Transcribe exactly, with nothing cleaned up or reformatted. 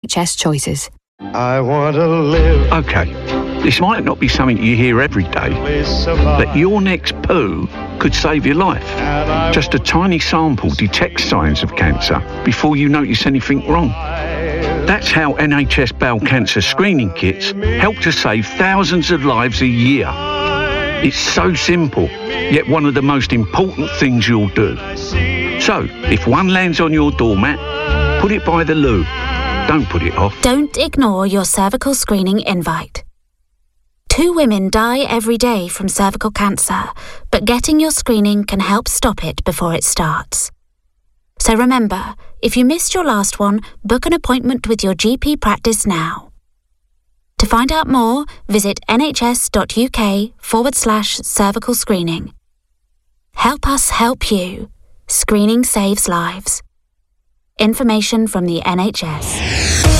H S choices. I want to live. OK, this might not be something you hear every day, but your next poo could save your life. Just a tiny sample detects signs of cancer before you notice anything wrong. That's how N H S bowel cancer screening kits help to save thousands of lives a year. It's so simple, yet one of the most important things you'll do. So, if one lands on your doormat, put it by the loo. Don't put it off. Don't ignore your cervical screening invite. Two women die every day from cervical cancer, but getting your screening can help stop it before it starts. So remember, if you missed your last one, book an appointment with your G P practice now. To find out more, visit nhs.uk forward slash cervical screening. Help us help you. Screening saves lives. Information from the N H S.